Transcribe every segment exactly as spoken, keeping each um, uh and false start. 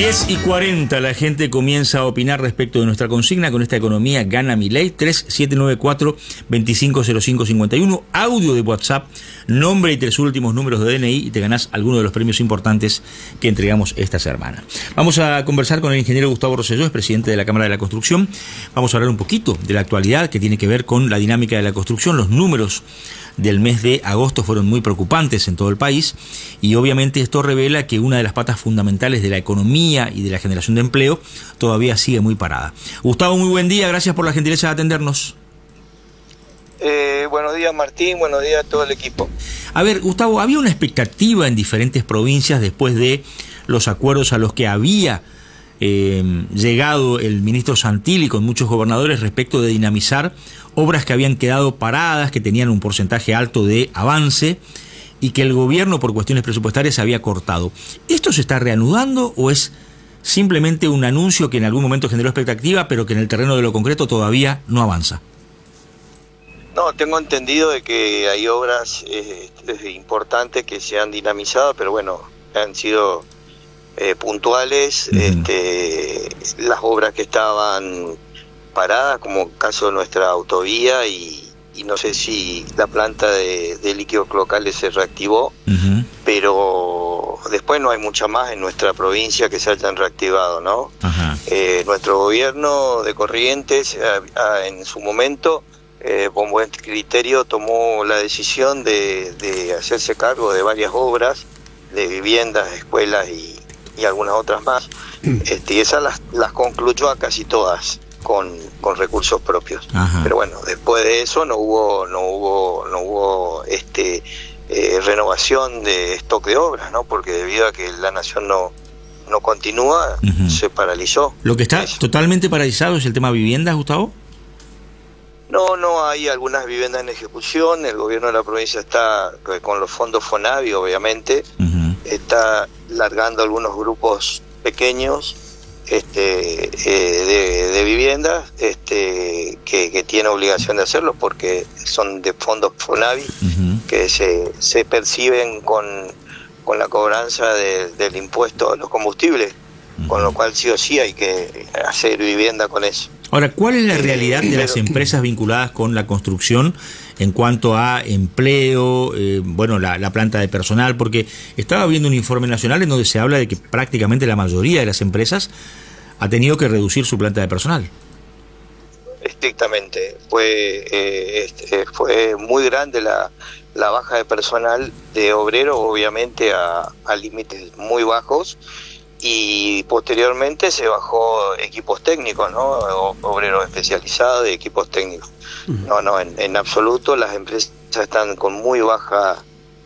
diez y cuarenta, la gente comienza a opinar respecto de nuestra consigna. Con esta economía gana Milei. Tres siete nueve cuatro, dos cinco cero cinco cinco uno, audio de WhatsApp, nombre y tres últimos números de D N I y te ganás alguno de los premios importantes que entregamos esta semana. Vamos a conversar con el ingeniero Gustavo Rosselló, es presidente de la Cámara de la Construcción. Vamos a hablar un poquito de la actualidad que tiene que ver con la dinámica de la construcción. Los números del mes de agosto fueron muy preocupantes en todo el país y obviamente esto revela que una de las patas fundamentales de la economía y de la generación de empleo todavía sigue muy parada. Gustavo, muy buen día, gracias por la gentileza de atendernos. Eh, buenos días, Martín, buenos días a todo el equipo. A ver, Gustavo, había una expectativa en diferentes provincias después de los acuerdos a los que había eh, llegado el ministro Santilli con muchos gobernadores respecto de dinamizar obras que habían quedado paradas, que tenían un porcentaje alto de avance y que el gobierno por cuestiones presupuestarias había cortado. ¿Esto se está reanudando o es simplemente un anuncio que en algún momento generó expectativa pero que en el terreno de lo concreto todavía no avanza? No, tengo entendido de que hay obras eh, importantes que se han dinamizado, pero bueno, han sido eh, puntuales. Uh-huh. este, las obras que estaban paradas, como el caso de nuestra autovía, y, y no sé si la planta de, de líquidos locales se reactivó, uh-huh. pero después no hay mucha más en nuestra provincia que se hayan reactivado, ¿no? Uh-huh. Eh, nuestro gobierno de Corrientes, a, a, en su momento, eh, con buen criterio, tomó la decisión de, de hacerse cargo de varias obras, de viviendas, escuelas y, y algunas otras más, uh-huh. este, y esas las, las concluyó a casi todas. Con, con recursos propios. Ajá. Pero bueno, después de eso no hubo no hubo no hubo este eh, renovación de stock de obras, ¿no? Porque debido a que la nación no no continúa, uh-huh. se paralizó. ¿Lo que está eso. totalmente paralizado es el tema viviendas, Gustavo? No, no, hay algunas viviendas en ejecución. El gobierno de la provincia está con los fondos FONAVI, obviamente, uh-huh. está largando algunos grupos pequeños este eh, de, de viviendas este que, que tiene obligación de hacerlo porque son de fondos FONAVI, uh-huh. que se, se perciben con, con la cobranza de, del impuesto a los combustibles, uh-huh. con lo cual sí o sí hay que hacer vivienda con eso. Ahora, ¿cuál es la realidad de las empresas vinculadas con la construcción en cuanto a empleo, eh, bueno, la, la planta de personal? Porque estaba viendo un informe nacional en donde se habla de que prácticamente la mayoría de las empresas ha tenido que reducir su planta de personal. Estrictamente. Fue, eh, este, fue muy grande la, la baja de personal de obrero, obviamente a, a límites muy bajos. Y posteriormente se bajó equipos técnicos, ¿no? Obreros especializados y equipos técnicos. Uh-huh. No, no, en, en absoluto las empresas están con muy baja,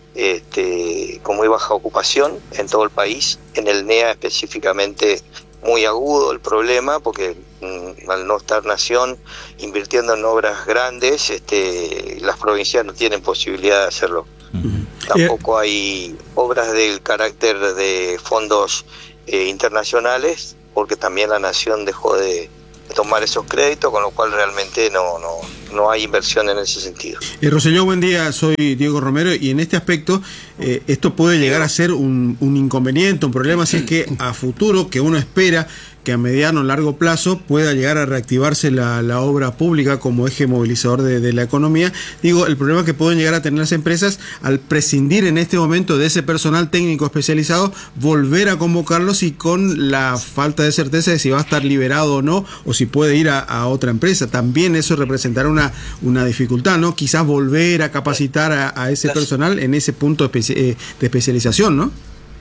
este, con muy baja ocupación en todo el país. En el N E A específicamente muy agudo el problema, porque mm, al no estar nación invirtiendo en obras grandes, este, las provincias no tienen posibilidad de hacerlo. Uh-huh. Tampoco hay obras del carácter de fondos Eh, internacionales, porque también la nación dejó de, de tomar esos créditos, con lo cual realmente no no no hay inversión en ese sentido. Eh, Rosselló, buen día, soy Diego Romero, y en este aspecto eh, esto puede llegar a ser un, un inconveniente, un problema, si es que a futuro, que uno espera que a mediano o largo plazo pueda llegar a reactivarse la, la obra pública como eje movilizador de, de la economía. Digo, el problema que pueden llegar a tener las empresas al prescindir en este momento de ese personal técnico especializado, volver a convocarlos y con la falta de certeza de si va a estar liberado o no, o si puede ir a, a otra empresa. También eso representará una, una dificultad, ¿no? Quizás volver a capacitar a, a ese personal en ese punto especi- eh, de especialización, ¿no?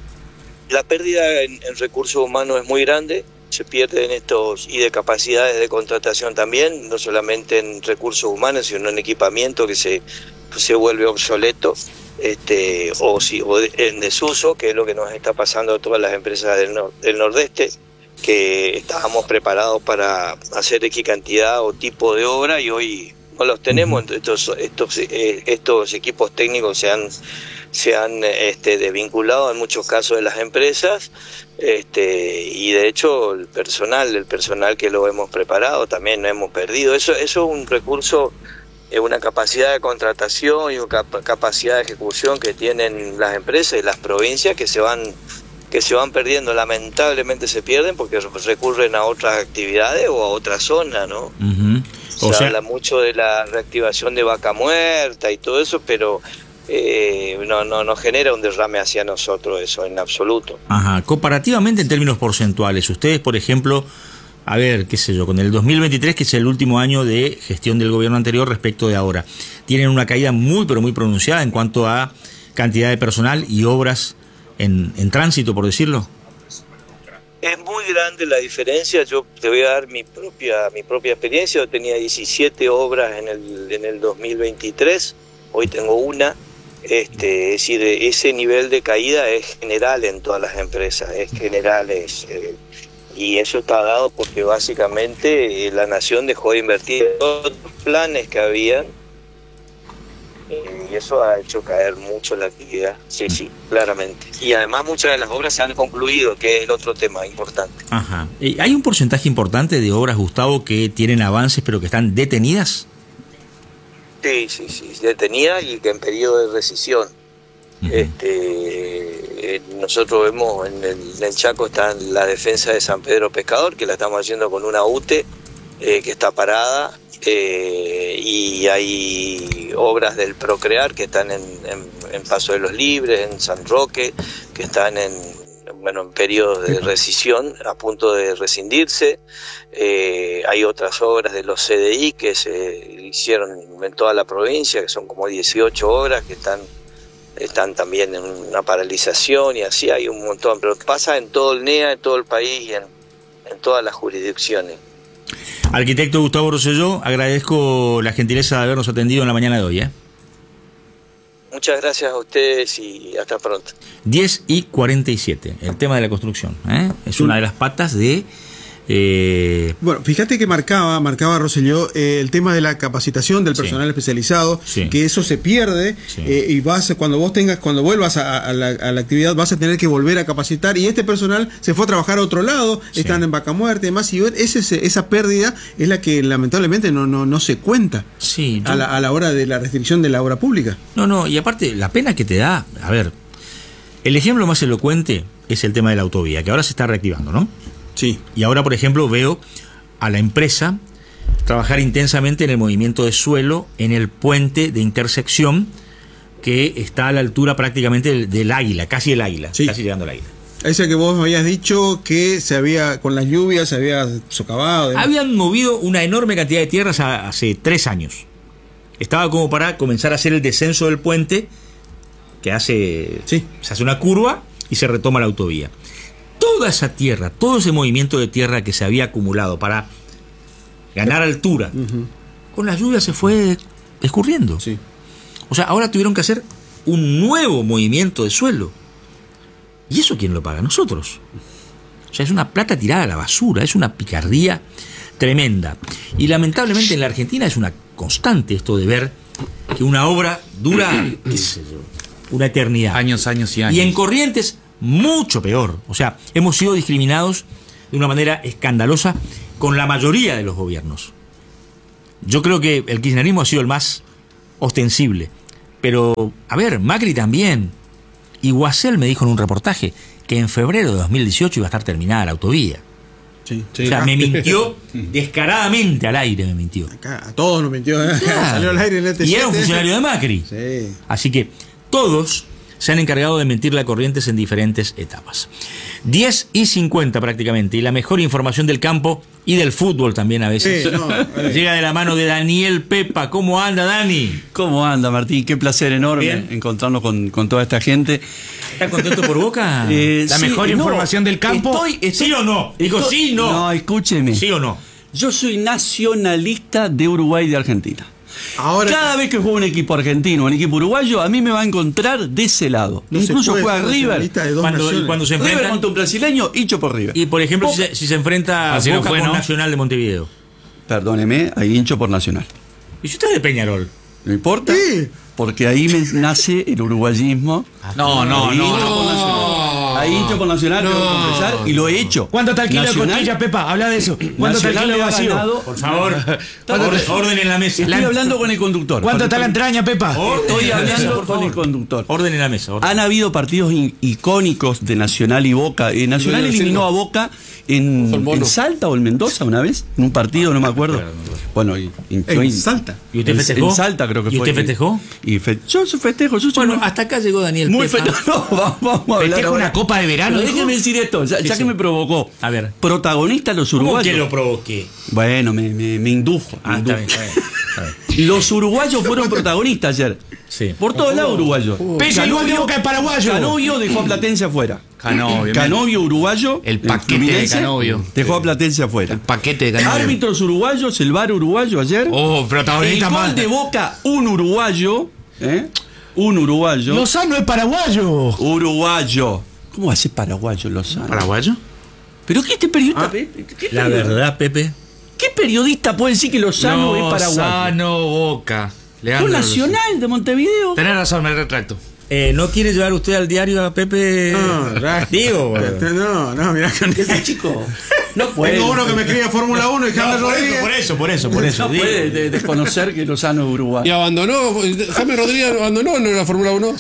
La pérdida en, en recursos humanos es muy grande. Se pierden estos, y de capacidades de contratación también, no solamente en recursos humanos, sino en equipamiento que se, se vuelve obsoleto, este, o, si, o en desuso, que es lo que nos está pasando a todas las empresas del, nor, del Nordeste, que estábamos preparados para hacer X cantidad o tipo de obra y hoy no los tenemos. Estos, estos, estos equipos técnicos se han, se han este, desvinculado en muchos casos de las empresas. Este, y de hecho el personal, el personal que lo hemos preparado también lo hemos perdido. Eso, eso es un recurso, es una capacidad de contratación y una cap- capacidad de ejecución que tienen las empresas y las provincias que se van que se van perdiendo, lamentablemente se pierden porque recurren a otras actividades o a otra zona, ¿no? Uh-huh. Se o sea, habla mucho de la reactivación de Vaca Muerta y todo eso, pero eh, no, no, no genera un derrame hacia nosotros eso, en absoluto. Ajá. Comparativamente en términos porcentuales, ustedes, por ejemplo, a ver, qué sé yo, con el dos mil veintitrés, que es el último año de gestión del gobierno anterior respecto de ahora, tienen una caída muy, pero muy pronunciada en cuanto a cantidad de personal y obras en, en tránsito, por decirlo. Es muy grande la diferencia. Yo te voy a dar mi propia mi propia experiencia. Yo tenía diecisiete obras en el en el dos mil veintitrés, hoy tengo una. Este, es decir, ese nivel de caída es general en todas las empresas, es general, es, eh, y eso está dado porque básicamente eh, la nación dejó de invertir en todos los planes que habían, eh, y eso ha hecho caer mucho la actividad, sí, sí, claramente. Y además muchas de las obras se han concluido, que es el otro tema importante. Ajá. ¿Hay un porcentaje importante de obras, Gustavo, que tienen avances pero que están detenidas? Sí, sí, sí, detenida y que en periodo de rescisión. Uh-huh. Este, eh, nosotros vemos en el, en el Chaco está la defensa de San Pedro Pescador, que la estamos haciendo con una U T E eh, que está parada, eh, y hay obras del Procrear que están en, en, en Paso de los Libres, en San Roque, que están en bueno, en periodo de rescisión, a punto de rescindirse. Eh, hay otras obras de los C D I que se hicieron en toda la provincia, que son como dieciocho obras que están, están también en una paralización, y así hay un montón, pero pasa en todo el N E A, en todo el país y en, en todas las jurisdicciones. Arquitecto Gustavo Rosselló, agradezco la gentileza de habernos atendido en la mañana de hoy, ¿eh? Muchas gracias a ustedes y hasta pronto. diez y cuarenta y siete, el tema de la construcción, ¿eh? Es una de las patas de... Eh... Bueno, fíjate que marcaba, marcaba Rosselló eh, el tema de la capacitación del personal sí. especializado, sí. que eso se pierde, sí. eh, y vas cuando vos tengas, cuando vuelvas a, a, la, a la actividad vas a tener que volver a capacitar, y este personal se fue a trabajar a otro lado, sí. están en Vaca Muerta y demás, y ese, esa pérdida es la que lamentablemente no, no, no se cuenta sí, yo... a, la, a la hora de la restricción de la obra pública. No, no, y aparte la pena que te da, a ver, el ejemplo más elocuente es el tema de la autovía, que ahora se está reactivando, ¿no? Sí. Y ahora, por ejemplo, veo a la empresa trabajar intensamente en el movimiento de suelo en el puente de intersección que está a la altura prácticamente del, del Águila, casi el Águila, sí. casi llegando al Águila. Ese que vos me habías dicho que se había, con las lluvias, se había socavado. ¿eh? Habían movido una enorme cantidad de tierras a, hace tres años. Estaba como para comenzar a hacer el descenso del puente, que hace, sí. se hace una curva y se retoma la autovía. Toda esa tierra, todo ese movimiento de tierra que se había acumulado para ganar altura, uh-huh. con las lluvias se fue escurriendo. Sí. O sea, ahora tuvieron que hacer un nuevo movimiento de suelo. ¿Y eso quién lo paga? Nosotros. O sea, es una plata tirada a la basura, es una picardía tremenda. Y lamentablemente en la Argentina es una constante esto de ver que una obra dura, qué sé yo, una eternidad. Años, años y años. Y en Corrientes mucho peor. O sea, hemos sido discriminados de una manera escandalosa con la mayoría de los gobiernos. Yo creo que el kirchnerismo ha sido el más ostensible. Pero, a ver, Macri también. Y Guasel me dijo en un reportaje que en febrero de dos mil dieciocho iba a estar terminada la autovía. Sí, sí. O sea, me mintió descaradamente al aire, me mintió. Acá, a todos nos mintió. ¿eh? Claro. Salió al aire en este Y era un funcionario de Macri. Sí. Así que todos se han encargado de mentirle a Corrientes en diferentes etapas. diez y cincuenta prácticamente, y la mejor información del campo y del fútbol también a veces. Sí, no, eh. Llega de la mano de Daniel Pepa. ¿Cómo anda, Dani? ¿Cómo anda, Martín? Qué placer enorme Bien. encontrarnos con, con toda esta gente. ¿Estás contento por Boca? Eh, la sí, mejor no, información del campo. Estoy, estoy, ¿Sí o no? Digo, estoy, sí, no. No, escúcheme. ¿Sí o no? Yo soy nacionalista de Uruguay y de Argentina. Ahora, Cada vez que juega un equipo argentino o un equipo uruguayo, a mí me va a encontrar de ese lado. no se Incluso puede juega ser River. nacionalista de dos Cuando, naciones. cuando se River enfrentan. contra un brasileño, hincho por River. Y por ejemplo, si se, si se enfrenta Así no Boca fue, con ¿no? Nacional de Montevideo. Perdóneme, ahí hincho por Nacional. ¿Y si usted es de Peñarol? ¿No importa? Sí. Porque ahí me nace el uruguayismo. No, no, Ahí no, hincho no. por Nacional. Ahí hincho por Nacional, No. tengo que confesar, y lo he hecho. ¿Cuánto está el kilo de Nacional- costilla, Pepa? Habla de eso. ¿Cuánto está el Nacional kilo de le ha vacío? ganado- Por favor, orden, orden en la mesa. Estoy La- hablando con el conductor. ¿Cuánto está la entraña, Pepa? Orden Estoy en la mesa, hablando por con el favor. conductor. Orden en la mesa. orden. Han habido partidos in- icónicos de Nacional y Boca. Eh, Nacional Junior eliminó Silva. a Boca en, Son monos. en Salta o en Mendoza una vez, en un partido, no me acuerdo. Bueno, y, y- En y- Salta. ¿Y usted en- festejó? En Salta creo que ¿Y fue. usted festejó? Y fe- yo festejo, yo soy Bueno, muy- hasta acá llegó Daniel muy Pepa. fe- no, vamos, vamos a hablar Festeja ahora. una copa de verano, Pero dijo. déjeme decir esto, ya, ya sí. que me provocó. A ver. Protagonistas los ¿Cómo uruguayos. que lo provoqué? Bueno, me, me, me indujo. Ah, me está indujo. bien, está bien, está bien. Los uruguayos fueron protagonistas ayer. Sí. Por todos lados uruguayos. Pese el gol de Boca es paraguayo. Canovio dejó a Platense afuera. Canovio, Canovio uruguayo. El paquete Fluminense, de Canovio. Dejó a Platense afuera. El paquete de Canovio. Árbitros uruguayos, el VAR uruguayo ayer. Oh, el protagonista gol más. de Boca, un uruguayo. ¿eh? Un uruguayo. Lozano es paraguayo. Uruguayo. ¿Cómo hace paraguayo Lozano? ¿Paraguayo? ¿Pero qué este periodista? Pepe? ¿Qué, La periodista- verdad, Pepe. ¿Qué periodista puede decir que Lozano es paraguayo? Lozano Boca. Un Leandro Nacional de Montevideo. Tenés razón, me retracto. Eh, ¿No quiere llevar usted al diario a Pepe? No, ra- Digo, boludo. No, no, mirá con Este chico. No puede. Tengo uno que me escribe Fórmula uno y James No, por Rodríguez. eso, por eso, por eso, por eso. No digo. puede de- desconocer que Lozano es Y uruguayo. abandonó, James Rodríguez abandonó en la Fórmula uno.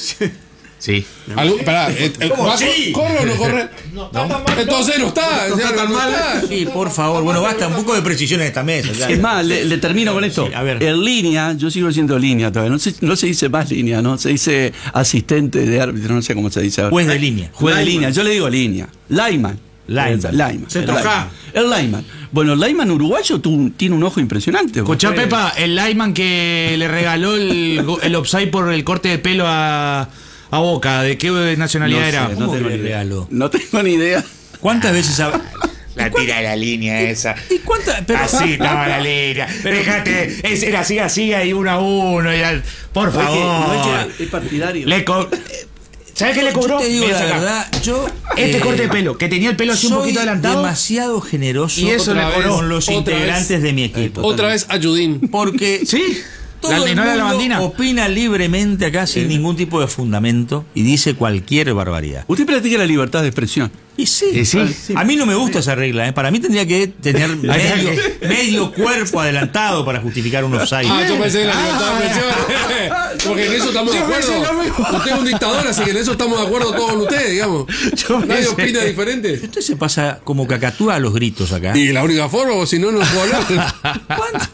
Sí. Algo- Pará, eh, eh, ¿Cómo ¿va- sí? ¿corre o no corre? Entonces no está, No ya está tan no mal. está. Sí, por favor. Bueno, basta un poco de precisión en esta mesa. ya. Es más, le, le termino con esto. Sí, a ver. En línea, yo sigo siendo línea todavía. No se, no se dice más línea, ¿no? Se dice asistente de árbitro, no sé cómo se dice ahora. Juez de línea. Juez de Lineman. línea, yo le digo línea. Lineman. Lineman. Eh, Lineman. Se El toca. lineman. El lineman. Bueno, el lineman uruguayo tu- tiene un ojo impresionante. Escuchá, Fue- Pepa, el Lyman que le regaló el, go- el offside por el corte de pelo a, a Boca, ¿de qué nacionalidad No era? sé, ¿Cómo no tengo que ni le idea. regaló? No tengo ni idea. ¿Cuántas veces ha... La tira de la línea esa. ¿Y cuántas? Pero... Así estaba la línea. Dejate, es- era así, así, ahí uno a uno. y al- por No es que- favor. no es que es partidario. Le co- ¿Sabes qué le cobró? Yo te digo Mira, la acá. verdad, yo... Este eh, corte de pelo, que tenía el pelo así un soy poquito adelantado. demasiado generoso Y eso Otra le vez. cobró. con los Otra integrantes vez. de mi equipo. Otra vez Ayudín. Porque Sí. todo La- el ¿no era la mundo bandina? opina libremente acá sin ningún tipo de fundamento y dice cualquier barbaridad. Usted practica la libertad de expresión. Y sí, Y sí. a mí no me gusta esa regla. ¿eh? Para mí tendría que tener medio, medio cuerpo adelantado para justificar un offside. Ah, yo pensé en la libertad de expresión. Porque en eso estamos de acuerdo. Usted es un dictador, así que en eso estamos de acuerdo todos con usted, digamos. Nadie pensé- opina diferente. Usted se pasa como cacatúa a los gritos acá. Y la única forma, o si no, no puedo hablar. ¿Cuánto?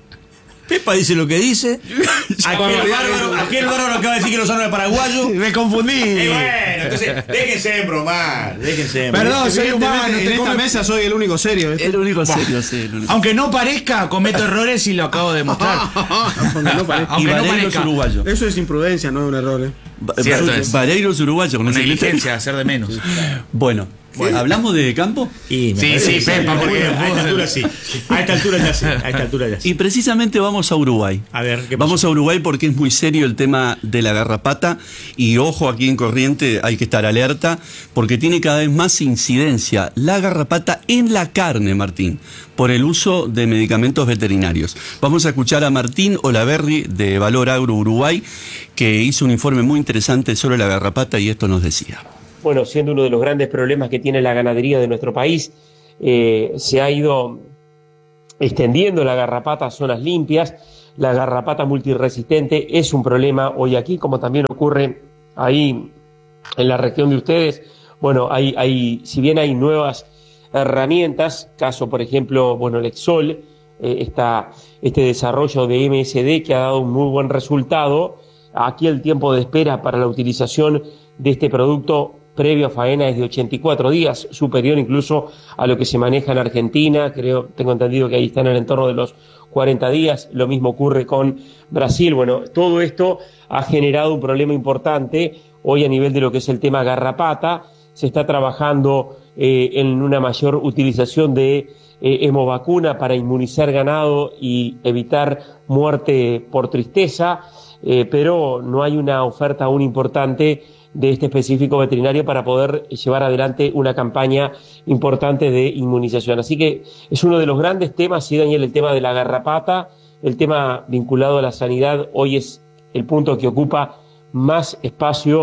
Pepa dice lo que dice. Aquel barbaridad. bárbaro, aquel bárbaro acaba de decir que Lozano es paraguayo. Me confundí. Y bueno, entonces déjense de bromar, déjense de bromar. Perdón, soy humano. Evidentemente, en te esta come- mesa soy el único serio. ¿viste? El único serio, sí, el único. Aunque no parezca, cometo errores y lo acabo de demostrar. Aunque no parezca. Y Aunque no Vareiro es parezca. uruguayo. Eso es imprudencia, no es un error. ¿eh? Va- Cierto Va- es. Vareiro es uruguayo. Con Una ese criterio. negligencia, hacer de menos. Bueno, ¿hablamos de campo? Y me Sí, parece sí, que Pepa, porque- a esta altura sí. A esta altura ya sí. A esta altura ya sí. Y precisamente vamos a Uruguay. A ver, ¿qué pasó? Vamos a Uruguay porque es muy serio el tema de la garrapata y ojo, aquí en Corriente hay que estar alerta porque tiene cada vez más incidencia la garrapata en la carne, Martín, por el uso de medicamentos veterinarios. Vamos a escuchar a Martín Olaverri de Valor Agro Uruguay, que hizo un informe muy interesante sobre la garrapata y esto nos decía. Bueno, siendo uno de los grandes problemas que tiene la ganadería de nuestro país, eh, se ha ido extendiendo la garrapata a zonas limpias. La garrapata multiresistente es un problema hoy aquí, como también ocurre ahí en la región de ustedes. Bueno, hay, hay, si bien hay nuevas herramientas, caso por ejemplo, bueno, el Exol, eh, está este desarrollo de M S D que ha dado un muy buen resultado. Aquí el tiempo de espera para la utilización de este producto previo a faena es de ochenta y cuatro días, superior incluso a lo que se maneja en Argentina. Creo, tengo entendido que ahí está en el entorno de los cuarenta días. Lo mismo ocurre con Brasil. Bueno, todo esto ha generado un problema importante hoy a nivel de lo que es el tema garrapata. Se está trabajando eh, en una mayor utilización de eh, hemovacuna para inmunizar ganado y evitar muerte por tristeza, eh, pero no hay una oferta aún importante de este específico veterinario para poder llevar adelante una campaña importante de inmunización. Así que es uno de los grandes temas, sí, Daniel, el tema de la garrapata, el tema vinculado a la sanidad, hoy es el punto que ocupa más espacio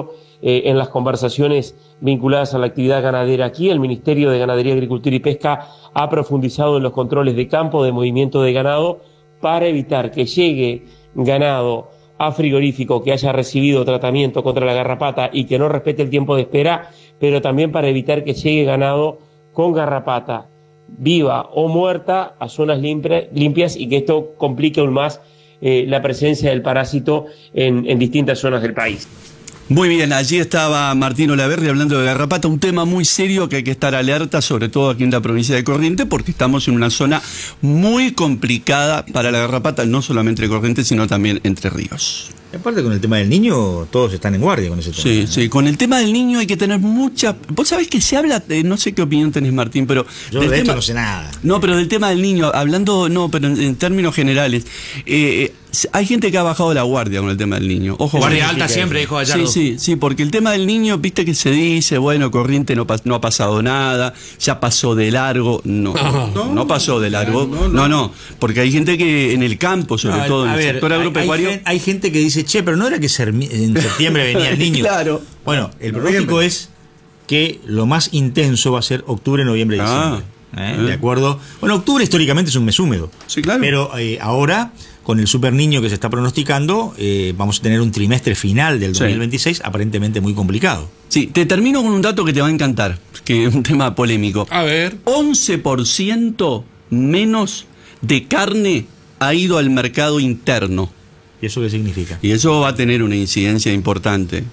eh, en las conversaciones vinculadas a la actividad ganadera aquí. El Ministerio de Ganadería, Agricultura y Pesca ha profundizado en los controles de campo, de movimiento de ganado, para evitar que llegue ganado a frigorífico que haya recibido tratamiento contra la garrapata y que no respete el tiempo de espera, pero también para evitar que llegue ganado con garrapata viva o muerta a zonas limpre, limpias y que esto complique aún más eh, la presencia del parásito en, en distintas zonas del país. Muy bien, allí estaba Martín Olaverri hablando de garrapata, un tema muy serio que hay que estar alerta, sobre todo aquí en la provincia de Corrientes, porque estamos en una zona muy complicada para la garrapata, no solamente de Corrientes, sino también Entre Ríos. Aparte, con el tema del niño, todos están en guardia con ese tema. Sí, ¿no? sí, con el tema del niño hay que tener mucha... Vos sabés que se habla, de, no sé qué opinión tenés, Martín, pero... Yo del de tema, hecho no sé nada. No, pero del tema del niño, hablando, no, pero en, en términos generales, eh, hay gente que ha bajado la guardia con el tema del niño. Ojo, guardia alta siempre, dijo Gallardo. Sí, sí, sí, porque el tema del niño, viste que se dice, bueno, Corriente no, no ha pasado nada, ya pasó de largo. No, no, no pasó de largo. No, no, no, no, porque hay gente que en el campo, sobre No, todo en a el ver, sector hay- agropecuario... Hay, hay gente que dice, che, pero no era que se- en septiembre venía el niño. Claro. Bueno, el pronóstico es que lo más intenso va a ser octubre, noviembre y Ah. diciembre. ¿eh? De acuerdo. Bueno, octubre históricamente es un mes húmedo. Sí, claro. Pero eh, ahora, con el super niño que se está pronosticando, eh, vamos a tener un trimestre final del Sí. dos mil veintiséis aparentemente muy complicado. Sí, te termino con un dato que te va a encantar, que es un tema polémico. A ver. once por ciento menos de carne ha ido al mercado interno. ¿Y eso qué significa? Y eso va a tener una incidencia importante,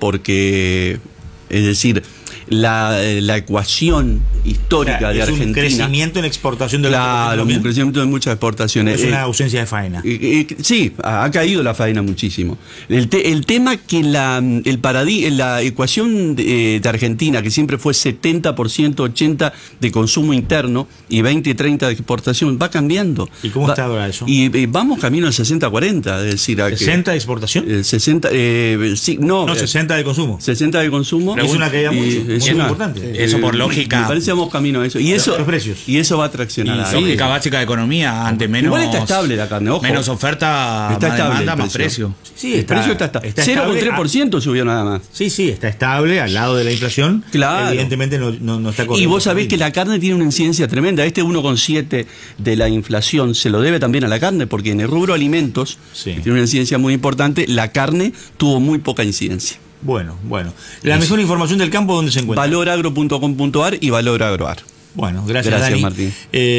porque, es decir, la, la ecuación histórica O sea, de es Argentina... un crecimiento en exportación de la Claro, un crecimiento de muchas exportaciones. Es una Eh, ausencia de faena. Eh, eh, Sí, ha ha caído la faena muchísimo. El, te- el tema que la, el paradí, la ecuación de, de Argentina, que siempre fue setenta por ciento, ochenta por ciento de consumo interno y veinte, treinta de exportación, va cambiando. ¿Y cómo Va- está ahora eso? Y eh, vamos camino al sesenta cuarenta, es decir, a que- ¿sesenta de exportación? el sesenta, eh, sí, no, No, eh, sesenta de consumo. sesenta de consumo. Es una caída Y muy, es muy una- importante. Eso por eh, lógica. Me parece que vamos camino a eso. Y eso, los precios. y eso va a traccionar. a- Lógica básica de economía, ante menos. Igual está estable la carne, ojo. Menos oferta, Está más estable demanda, el más precio. precio. Sí, el está- precio está, está, está cero coma tres por estable. ciento subió nada más. Sí, sí, está estable al lado de la inflación. Claro. Evidentemente no, no, no está Y corriendo. vos sabés que la carne tiene una incidencia tremenda. Este uno coma siete de la inflación se lo debe también a la carne, porque en el rubro alimentos, Sí. que tiene una incidencia muy importante, la carne tuvo muy poca incidencia. Bueno, bueno. La mejor información del campo, ¿dónde se encuentra? valoragro punto com punto ar y Valoragroar. Bueno, gracias, Gracias, Dani. Martín.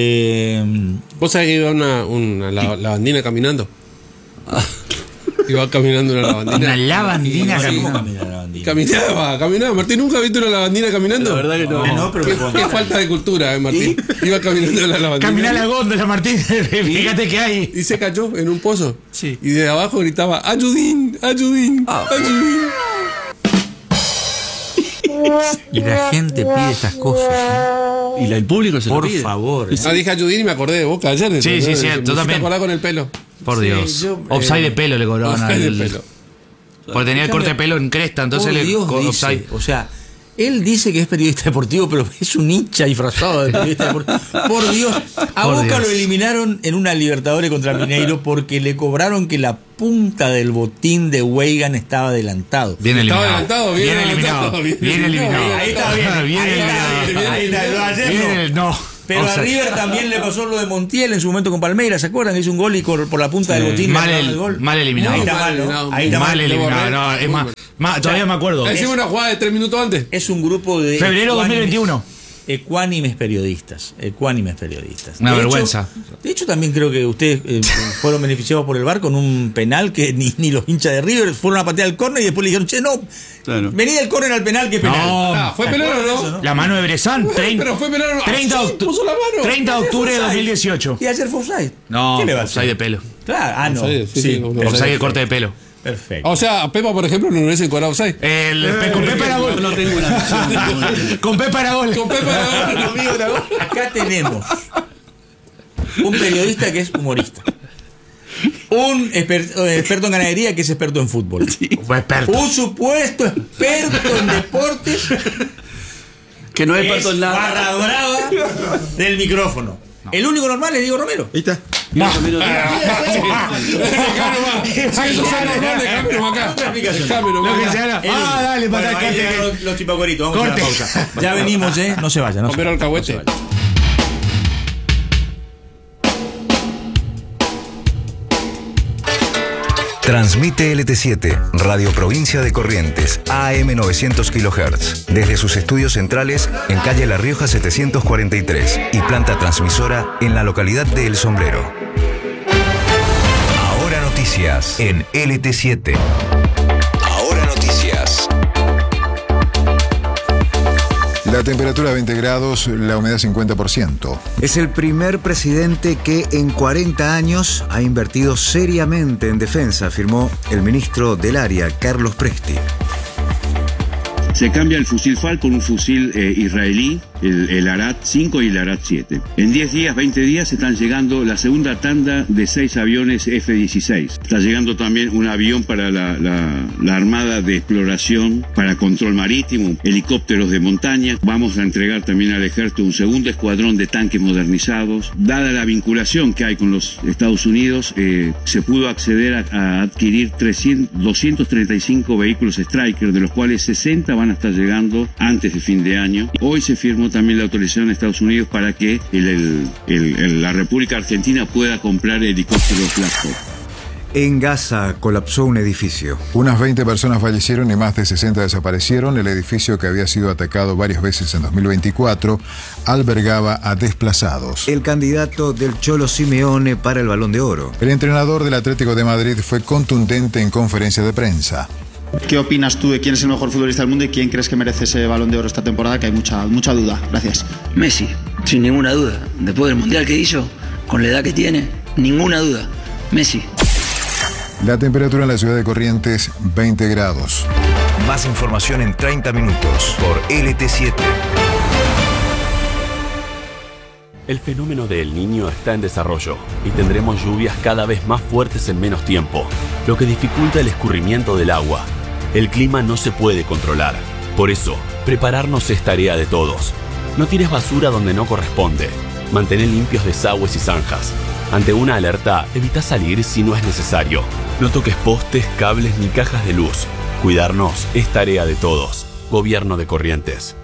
Eh, ¿Vos sabés que iba una, una la- lavandina caminando? Iba caminando una lavandina. Una lavandina Sí, caminando. ¿cómo camina la bandina? Caminaba, caminaba. Martín, ¿nunca viste una lavandina caminando? La verdad que no. No, no, pero Qué, me qué falta de cultura, eh, Martín. Iba caminando la lavandina. Caminá la góndola, Martín. Fíjate que hay. Y se cayó en un pozo. Sí. Y de abajo gritaba, ayudín, ayudín, Ah. ayudín. Y la gente pide estas cosas. ¿eh? Y la- el público se lo Por pide. favor. Ah, dije ayudín y me acordé de Boca ayer. Sí, sí, sí, Me yo hiciste también. acordar con el pelo. Por Dios. yo, eh, Offside de pelo le cobraban Offside de al. pelo. Porque tenía el corte de pelo en cresta, entonces Por le Dios, co- dice, offside. o sea, él dice que es periodista deportivo, pero es un hincha disfrazado de periodista deportivo. Por Dios, a Por Boca Dios. lo eliminaron en una Libertadores contra Mineiro porque le cobraron que la punta del botín de Weigan estaba adelantado. Bien Estaba eliminado. adelantado, bien Bien adelantado, eliminado. bien Bien eliminado. eliminado. Ahí está bien, Bien ahí está eliminado. bien, ahí está, lo de ayer no. Bien, no. Pero O a sea, River también le pasó lo de Montiel en su momento con Palmeiras, ¿se acuerdan? Hizo un gol y por, por la punta del botín le mal, anularon el- el gol. mal eliminado. Ahí está Muy mal, mal ¿no? eliminado. Ahí está mal mal. eliminado. borré. No, es Muy más, mal. más, todavía me acuerdo. Hicimos una jugada de tres minutos antes. Es un grupo de Febrero dos mil ecuánimes- veintiuno. Ecuánimes periodistas, ecuánimes periodistas. Una De hecho- vergüenza. de hecho, también creo que ustedes eh, fueron beneficiados por el V A R con un penal que ni, ni los hinchas de River fueron a patear al córner y después le dijeron, che, no, Claro. vení del córner al penal que es penal. No. Ah, ¿fue penal o no? La mano de Brezán. treinta, Pero fue penal o no. treinta, Ah, sí, octu- puso la mano. treinta de octubre de dos mil dieciocho. Y ayer fue offside. No, ¿Qué le va a hacer? offside de pelo. Claro, ah, no. Offside, sí, sí, offside. Offside de corte de pelo. Perfecto. O sea, a Pepa, por ejemplo, no le hubiesen cobrado offside. El, con Pepa era gol. No tengo una visión. Con Pepa era gol. Con Pepa Acá tenemos un periodista que es humorista. Un exper- eh, experto en ganadería que es experto en fútbol. Fue experto. Un supuesto experto en deportes Que no es es experto en nada. barra brava del micrófono. El único normal es Diego Romero. Ahí está. Y uno también lo dice. Dejame nomás. Si eso es normal, dejame nomás acá. Dejame nomás acá. Ah, dale, para Bueno, ahí llegaron los, los chipacoritos. Vamos Corte. a la pausa. Ya venimos, ¿eh? No se vayan. No se Comer vayan. alcahuete. Transmite L T siete, Radio Provincia de Corrientes, A M novecientos kilohertz, desde sus estudios centrales en calle La Rioja setecientos cuarenta y tres y planta transmisora en la localidad de El Sombrero. Ahora noticias en L T siete. Ahora noticias. La temperatura veinte grados, la humedad cincuenta por ciento. Es el primer presidente que en cuarenta años ha invertido seriamente en defensa, afirmó el ministro del área, Carlos Presti. Se cambia el fusil F A L por un fusil eh, israelí, el, el Arad cinco y el Arad siete. En diez días, veinte días, están llegando la segunda tanda de seis aviones F dieciséis. Está llegando también un avión para la, la, la Armada de Exploración, para control marítimo, helicópteros de montaña. Vamos a entregar también al ejército un segundo escuadrón de tanques modernizados. Dada la vinculación que hay con los Estados Unidos, eh, se pudo acceder a, a adquirir trescientos, doscientos treinta y cinco vehículos Stryker, de los cuales sesenta van a estar llegando antes de fin de año. Hoy se firmó también la autorización de Estados Unidos para que el, el, el, el, la República Argentina pueda comprar helicópteros Black Hawk. En Gaza colapsó un edificio. Unas veinte personas fallecieron y más de sesenta desaparecieron. El edificio, que había sido atacado varias veces en dos mil veinticuatro, albergaba a desplazados. El candidato del Cholo Simeone para el Balón de Oro. El entrenador del Atlético de Madrid fue contundente en conferencia de prensa. ¿Qué opinas tú de quién es el mejor futbolista del mundo y quién crees que merece ese Balón de Oro esta temporada? Que hay mucha, mucha duda. Gracias. Messi, sin ninguna duda. Después del Mundial que hizo, con la edad que tiene, ninguna duda. Messi. La temperatura en la ciudad de Corrientes, veinte grados. Más información en treinta minutos por L T siete. El fenómeno de El Niño está en desarrollo y tendremos lluvias cada vez más fuertes en menos tiempo, lo que dificulta el escurrimiento del agua. El clima no se puede controlar. Por eso, prepararnos es tarea de todos. No tires basura donde no corresponde. Mantén limpios desagües y zanjas. Ante una alerta, evita salir si no es necesario. No toques postes, cables ni cajas de luz. Cuidarnos es tarea de todos. Gobierno de Corrientes.